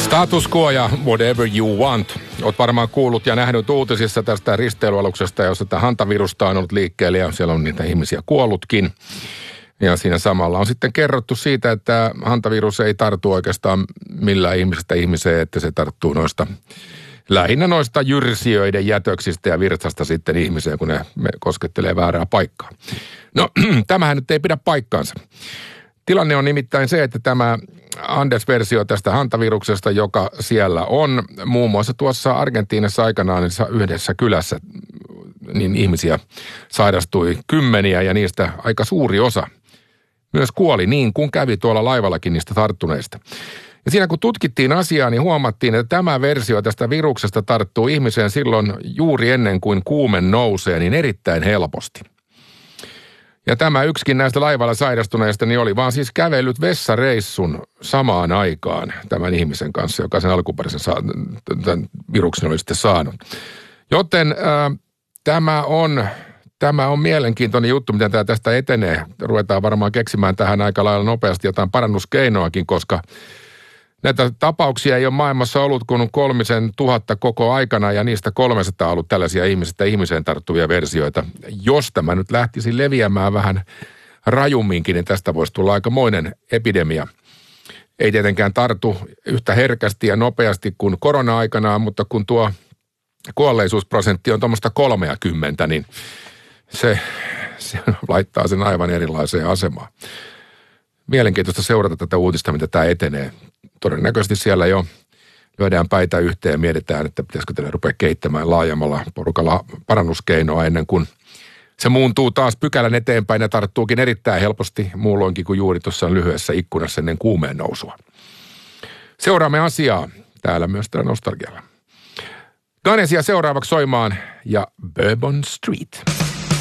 Status quo ja whatever you want. Olet varmaan kuullut ja nähnyt uutisissa tästä risteilyaluksesta, jossa tämä hantavirusta on ollut liikkeellä ja siellä on niitä ihmisiä kuollutkin. Ja siinä samalla on sitten kerrottu siitä, että hantavirus ei tartu oikeastaan millään ihmisestä ihmiseen, että se tarttuu lähinnä noista jyrsijöiden jätöksistä ja virtsasta sitten ihmiseen, kun ne koskettelee väärää paikkaa. No, tämähän nyt ei pidä paikkaansa. Tilanne on nimittäin se, että tämä Andes-versio tästä hantaviruksesta, joka siellä on, muun muassa tuossa Argentiinassa aikanaan yhdessä kylässä, niin ihmisiä sairastui kymmeniä ja niistä aika suuri osa myös kuoli, niin kuin kävi tuolla laivallakin niistä tarttuneista. Ja siinä kun tutkittiin asiaa, niin huomattiin, että tämä versio tästä viruksesta tarttuu ihmiseen silloin juuri ennen kuin kuume nousee, niin erittäin helposti. Ja tämä yksikin näistä laivalla sairastuneista niin oli vaan siis kävellyt vessareissun samaan aikaan tämän ihmisen kanssa, joka sen alkuperäisen tämän viruksen oli sitten saanut. Joten tämä on mielenkiintoinen juttu, miten tämä tästä etenee. Ruvetaan varmaan keksimään tähän aika lailla nopeasti jotain parannuskeinoakin, koska näitä tapauksia ei ole maailmassa ollut kuin 300 koko aikana ja niistä 300 on ollut tällaisia ihmiseen tarttuvia versioita. Jos tämä nyt lähtisi leviämään vähän rajumminkin, niin tästä voisi tulla aikamoinen epidemia. Ei tietenkään tartu yhtä herkästi ja nopeasti kuin korona-aikanaan, mutta kun tuo kuolleisuusprosentti on tuommoista 30, niin se laittaa sen aivan erilaiseen asemaan. Mielenkiintoista seurata tätä uutista, mitä tämä etenee. Todennäköisesti siellä jo lyödään päitä yhteen ja mietitään, että pitäisikö tällä rupea kehittämään laajemmalla porukalla parannuskeinoa ennen kuin se muuntuu taas pykälän eteenpäin ja tarttuukin erittäin helposti muulloinkin kuin juuri tuossa lyhyessä ikkunassa ennen kuumeen nousua. Seuraamme asiaa täällä myös tällä nostalgialla. Ganesia seuraavaksi soimaan ja Bourbon Street.